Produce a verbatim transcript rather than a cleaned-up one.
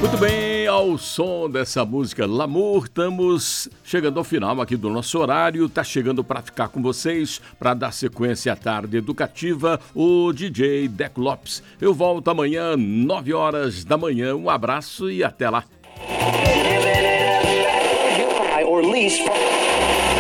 Muito bem, ao som dessa música L'amour, estamos chegando ao final aqui do nosso horário. Tá chegando para ficar com vocês, para dar sequência à tarde educativa, o D J Deco Lopes. Eu volto amanhã, nove horas da manhã. Um abraço e até lá.